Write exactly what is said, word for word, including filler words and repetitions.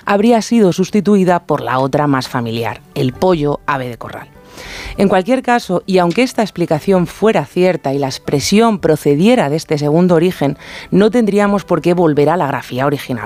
habría sido sustituida por la otra más familiar, el pollo ave de corral. En cualquier caso, y aunque esta explicación fuera cierta y la expresión procediera de este segundo origen, no tendríamos por qué volver a la grafía original